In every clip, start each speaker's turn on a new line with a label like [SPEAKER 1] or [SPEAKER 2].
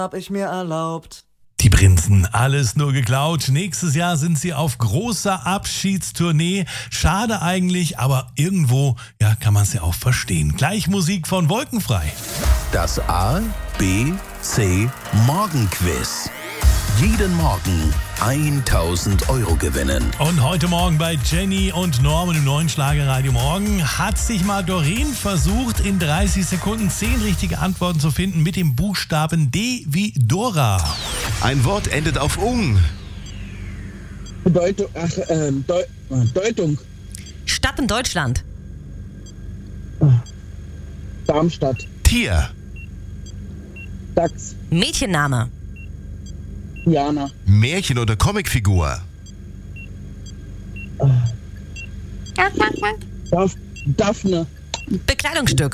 [SPEAKER 1] hab ich mir erlaubt.
[SPEAKER 2] Die Prinzen, alles nur geklaut. Nächstes Jahr sind sie auf großer Abschiedstournee. Schade eigentlich, aber irgendwo, ja, kann man es ja auch verstehen. Gleich Musik von Wolkenfrei.
[SPEAKER 3] Das A, B, C Morgenquiz. Jeden Morgen 1.000 € gewinnen.
[SPEAKER 2] Und heute Morgen bei Jenny und Norman im neuen Schlagerradio Morgen hat sich mal Doreen versucht, in 30 Sekunden 10 richtige Antworten zu finden mit dem Buchstaben D wie Dora.
[SPEAKER 4] Ein Wort endet auf ung.
[SPEAKER 5] Deutung.
[SPEAKER 6] Stadt in Deutschland.
[SPEAKER 5] Darmstadt.
[SPEAKER 4] Tier.
[SPEAKER 5] Dachs.
[SPEAKER 6] Mädchenname.
[SPEAKER 5] Jana.
[SPEAKER 4] Märchen- oder Comicfigur.
[SPEAKER 5] Daphne.
[SPEAKER 6] Bekleidungsstück.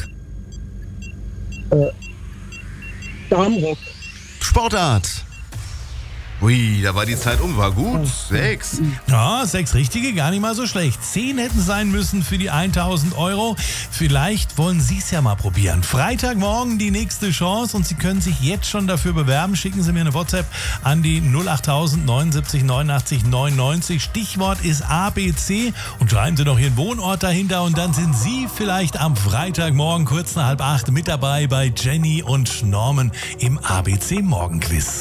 [SPEAKER 5] Darmrock.
[SPEAKER 4] Sportart. Ui, da war die Zeit um. War gut. 6.
[SPEAKER 2] Ja, 6 richtige, gar nicht mal so schlecht. 10 hätten sein müssen für die 1.000 €. Vielleicht wollen Sie es ja mal probieren. Freitagmorgen die nächste Chance und Sie können sich jetzt schon dafür bewerben. Schicken Sie mir eine WhatsApp an die 08000 79 89 99. Stichwort ist ABC und schreiben Sie noch Ihren Wohnort dahinter und dann sind Sie vielleicht am Freitagmorgen kurz nach 7:30 mit dabei bei Jenny und Norman im ABC Morgenquiz.